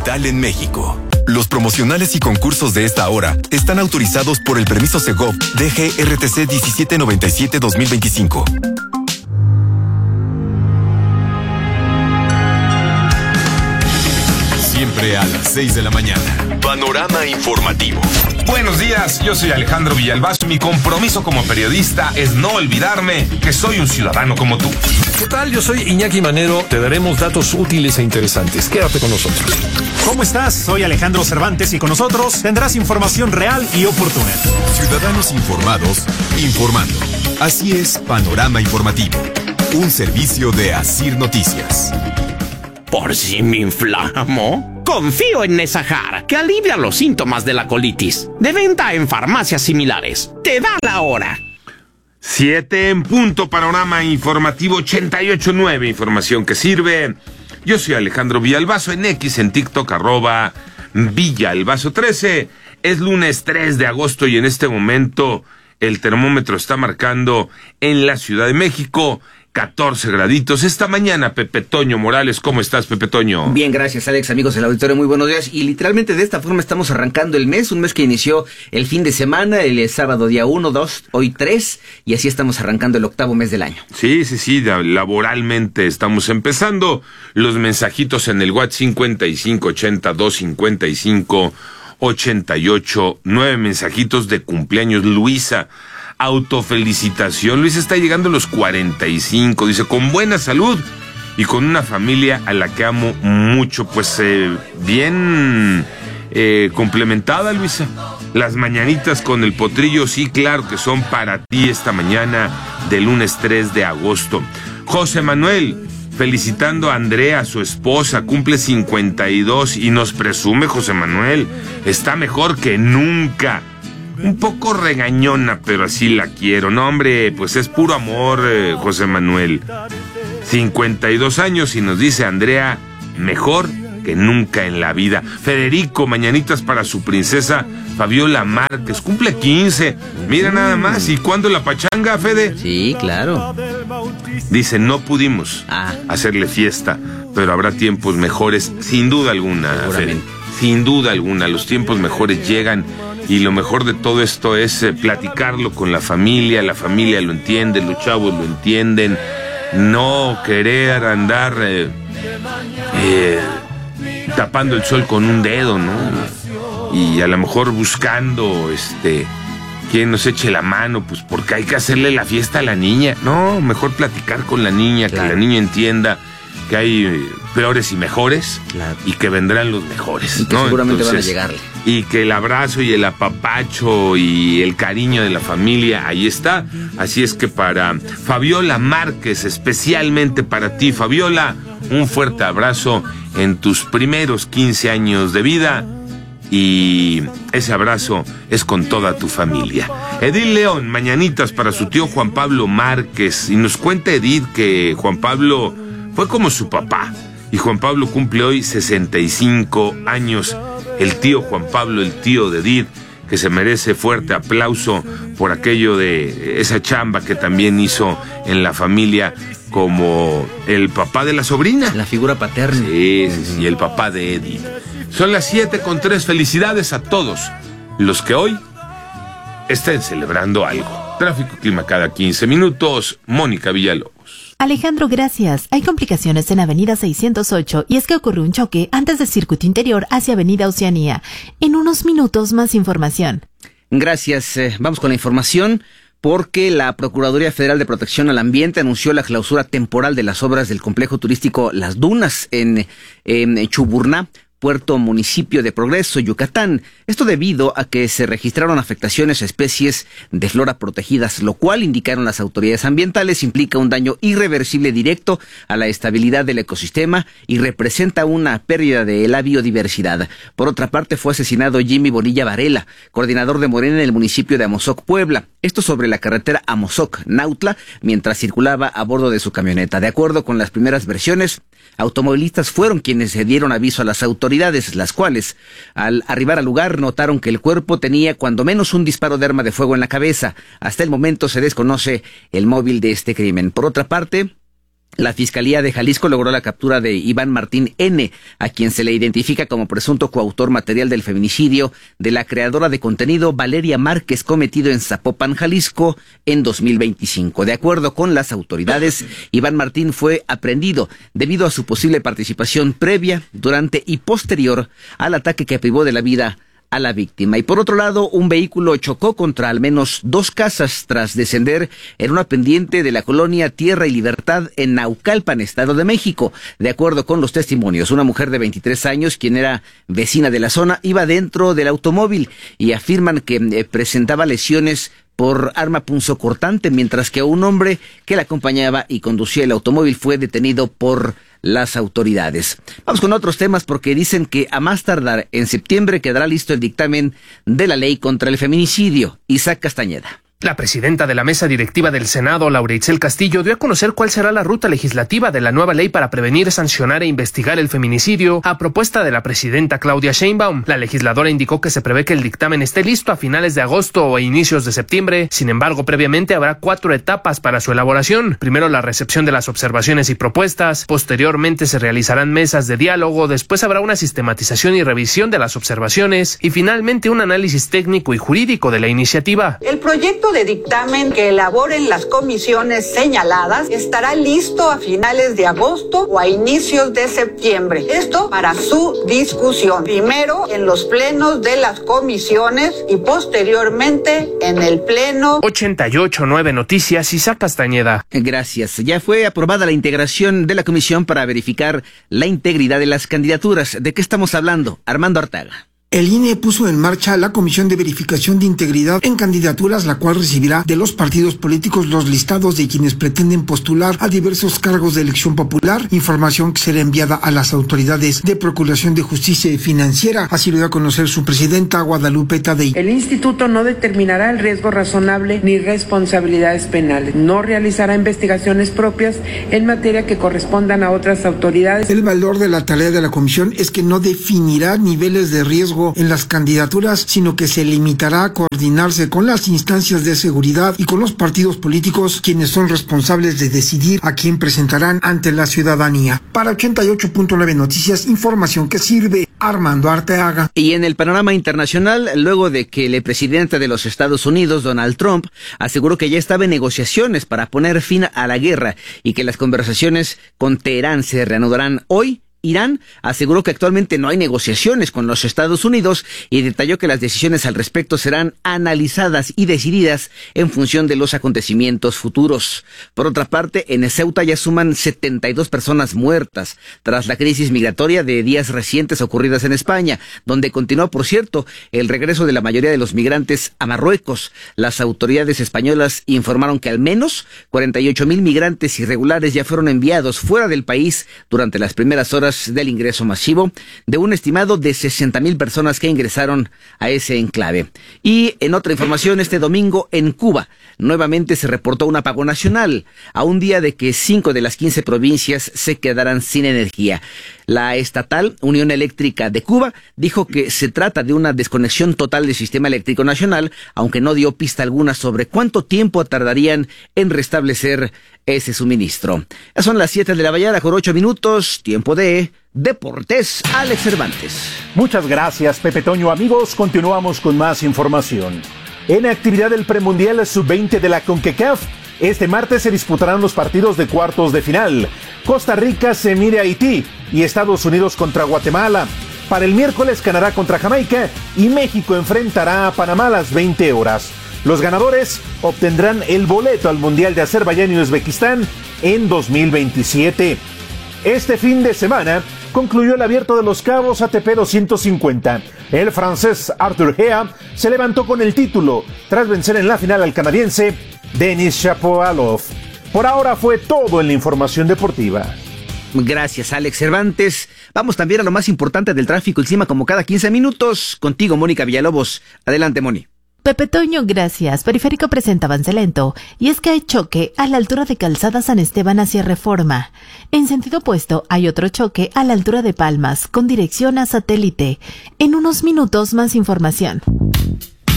digital en México. Los promocionales y concursos de esta hora están autorizados por el permiso Segov DGRTC 1797-2025. Siempre a las 6 de la mañana. Panorama informativo. Buenos días, yo soy Alejandro Villalbazo. Mi compromiso como periodista es no olvidarme que soy un ciudadano como tú. ¿Qué tal? Yo soy Iñaki Manero. Te daremos datos útiles e interesantes. Quédate con nosotros. ¿Cómo estás? Soy Alejandro Cervantes y con nosotros tendrás información real y oportuna. Ciudadanos informados, informando. Así es Panorama Informativo. Un servicio de Asir Noticias. ¿Por si me inflamo? Confío en Nesajar, que alivia los síntomas de la colitis. De venta en farmacias similares. Te da la hora. 7 en punto, Panorama Informativo 88.9, información que sirve. Yo soy Alejandro Villalbazo, en X, en TikTok, @Villalbazo13. Es lunes 3 de agosto y en este momento el termómetro está marcando en la Ciudad de México 14 graditos. Esta mañana, Pepe Toño Morales, ¿cómo estás, Pepe Toño? Bien, gracias, Alex, amigos del auditorio, muy buenos días. Y literalmente de esta forma estamos arrancando el mes, un mes que inició el fin de semana, el sábado día 1, 2, hoy 3, y así estamos arrancando el octavo mes del año. Sí, laboralmente estamos empezando. Los mensajitos en el WhatsApp 5580-255-88, 9 mensajitos de cumpleaños. Luisa, autofelicitación. Luisa está llegando a los 45, dice, con buena salud y con una familia a la que amo mucho. Pues bien complementada, Luisa. Las mañanitas con el potrillo, sí, claro que son para ti esta mañana de lunes 3 de agosto. José Manuel, felicitando a Andrea, su esposa, cumple 52 y nos presume, José Manuel, está mejor que nunca. Un poco regañona, pero así la quiero. No, hombre, pues es puro amor, José Manuel. 52 años y nos dice Andrea, mejor que nunca en la vida. Federico, mañanitas para su princesa Fabiola Márquez, cumple 15. Mira nada más. ¿Y cuándo la pachanga, Fede? Sí, claro. Dice, no pudimos hacerle fiesta, pero habrá tiempos mejores, sin duda alguna, Fede. Sin duda alguna, los tiempos mejores llegan. Y lo mejor de todo esto es platicarlo con la familia lo entiende, los chavos lo entienden, no querer andar tapando el sol con un dedo, ¿no? Y a lo mejor buscando quien nos eche la mano, pues porque hay que hacerle la fiesta a la niña. No, mejor platicar con la niña, claro. Que la niña entienda que hay peores y mejores, claro, y que vendrán los mejores, y que ¿no? seguramente van a llegarle. Y que el abrazo y el apapacho y el cariño de la familia, ahí está. Así es que para Fabiola Márquez, especialmente para ti, Fabiola, un fuerte abrazo en tus primeros 15 años de vida. Y ese abrazo es con toda tu familia. Edith León, mañanitas para su tío Juan Pablo Márquez. Y nos cuenta Edith que Juan Pablo fue como su papá. Y Juan Pablo cumple hoy 65 años. El tío Juan Pablo, el tío de Edith, que se merece fuerte aplauso por aquello de esa chamba que también hizo en la familia como el papá de la sobrina. La figura paterna. Sí, el papá de Edith. Son las 7:03. Felicidades a todos los que hoy estén celebrando algo. Tráfico, clima cada 15 minutos. Mónica Villalobos. Alejandro, gracias. Hay complicaciones en Avenida 608 y es que ocurrió un choque antes del circuito interior hacia Avenida Oceanía. En unos minutos más información. Gracias. Vamos con la información. Porque la Procuraduría Federal de Protección al Ambiente anunció la clausura temporal de las obras del complejo turístico Las Dunas en Chuburná, Puerto Municipio de Progreso, Yucatán. Esto debido a que se registraron afectaciones a especies de flora protegidas, lo cual, indicaron las autoridades ambientales, implica un daño irreversible directo a la estabilidad del ecosistema y representa una pérdida de la biodiversidad. Por otra parte, fue asesinado Jimmy Bonilla Varela, coordinador de Morena en el municipio de Amozoc, Puebla. Esto sobre la carretera Amozoc-Nautla, mientras circulaba a bordo de su camioneta. De acuerdo con las primeras versiones, automovilistas fueron quienes se dieron aviso a las autoridades, las cuales, al arribar al lugar, notaron que el cuerpo tenía cuando menos un disparo de arma de fuego en la cabeza. Hasta el momento se desconoce el móvil de este crimen. Por otra parte, La Fiscalía de Jalisco logró la captura de Iván Martín N., a quien se le identifica como presunto coautor material del feminicidio de la creadora de contenido Valeria Márquez, cometido en Zapopan, Jalisco, en 2025. De acuerdo con las autoridades, Iván Martín fue aprehendido debido a su posible participación previa, durante y posterior al ataque que privó de la vida a la víctima. Y por otro lado, un vehículo chocó contra al menos 2 casas tras descender en una pendiente de la colonia Tierra y Libertad en Naucalpan, Estado de México. De acuerdo con los testimonios, una mujer de 23 años, quien era vecina de la zona, iba dentro del automóvil y afirman que presentaba lesiones por arma punzocortante, mientras que un hombre que la acompañaba y conducía el automóvil fue detenido por las autoridades. Vamos con otros temas porque dicen que a más tardar en septiembre quedará listo el dictamen de la ley contra el feminicidio. Isaac Castañeda. La presidenta de la mesa directiva del Senado, Laura Itzel Castillo, dio a conocer cuál será la ruta legislativa de la nueva ley para prevenir, sancionar e investigar el feminicidio, a propuesta de la presidenta Claudia Sheinbaum. La legisladora indicó que se prevé que el dictamen esté listo a finales de agosto o a inicios de septiembre. Sin embargo, previamente habrá 4 etapas para su elaboración. Primero, la recepción de las observaciones y propuestas. Posteriormente, se realizarán mesas de diálogo. Después habrá una sistematización y revisión de las observaciones. Y finalmente, un análisis técnico y jurídico de la iniciativa. El proyecto de dictamen que elaboren las comisiones señaladas estará listo a finales de agosto o a inicios de septiembre. Esto para su discusión. Primero en los plenos de las comisiones y posteriormente en el pleno. 88.9 Noticias, Isaac Castañeda. Gracias. Ya fue aprobada la integración de la comisión para verificar la integridad de las candidaturas. ¿De qué estamos hablando? Armando Artaga. El INE puso en marcha la Comisión de Verificación de Integridad en Candidaturas, la cual recibirá de los partidos políticos los listados de quienes pretenden postular a diversos cargos de elección popular, información que será enviada a las autoridades de Procuración de Justicia Financiera. Así lo dio a conocer su presidenta, Guadalupe Tadei. El instituto no determinará el riesgo razonable ni responsabilidades penales. No realizará investigaciones propias en materia que correspondan a otras autoridades. El valor de la tarea de la comisión es que no definirá niveles de riesgo en las candidaturas, sino que se limitará a coordinarse con las instancias de seguridad y con los partidos políticos, quienes son responsables de decidir a quién presentarán ante la ciudadanía. Para 88.9 Noticias, información que sirve. Armando Arteaga. Y en el panorama internacional, luego de que el presidente de los Estados Unidos, Donald Trump, aseguró que ya estaba en negociaciones para poner fin a la guerra y que las conversaciones con Teherán se reanudarán hoy, Irán aseguró que actualmente no hay negociaciones con los Estados Unidos y detalló que las decisiones al respecto serán analizadas y decididas en función de los acontecimientos futuros. Por otra parte, en Ceuta ya suman 72 personas muertas tras la crisis migratoria de días recientes ocurridas en España, donde continúa, por cierto, el regreso de la mayoría de los migrantes a Marruecos. Las autoridades españolas informaron que al menos 48,000 migrantes irregulares ya fueron enviados fuera del país durante las primeras horas del ingreso masivo de un estimado de 60,000 personas que ingresaron a ese enclave. Y en otra información, este domingo en Cuba nuevamente se reportó un apagón nacional, a un día de que 5 de las 15 provincias se quedarán sin energía. La estatal Unión Eléctrica de Cuba dijo que se trata de una desconexión total del sistema eléctrico nacional, aunque no dio pista alguna sobre cuánto tiempo tardarían en restablecer ese suministro. Ya son las 7 de la mañana con 8 minutos, tiempo de Deportes. Alex Cervantes. Muchas gracias, Pepe Toño. Amigos, continuamos con más información. En actividad del premundial sub-20 de la CONCACAF, este martes se disputarán los partidos de cuartos de final. Costa Rica se mide a Haití y Estados Unidos contra Guatemala. Para el miércoles, Canadá contra Jamaica y México enfrentará a Panamá a las 20 horas. Los ganadores obtendrán el boleto al Mundial de Azerbaiyán y Uzbekistán en 2027. Este fin de semana concluyó el Abierto de los Cabos ATP 250. El francés Arthur Hea se levantó con el título tras vencer en la final al canadiense Denis Shapovalov. Por ahora fue todo en la información deportiva. Gracias, Alex Cervantes. Vamos también a lo más importante del tráfico y clima como cada 15 minutos. Contigo, Mónica Villalobos. Adelante, Moni. Pepe Toño, gracias. Periférico presenta avance lento, y es que hay choque a la altura de Calzada San Esteban hacia Reforma. En sentido opuesto, hay otro choque a la altura de Palmas, con dirección a Satélite. En unos minutos, más información.